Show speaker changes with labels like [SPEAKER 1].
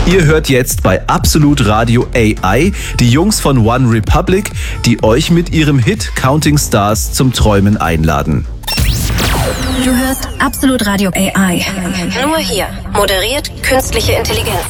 [SPEAKER 1] Ihr hört jetzt bei Absolut Radio AI die Jungs von One Republic, die euch mit ihrem Hit Counting Stars zum Träumen einladen.
[SPEAKER 2] Du hörst Absolut Radio AI.
[SPEAKER 3] Nur hier. Moderiert künstliche Intelligenz.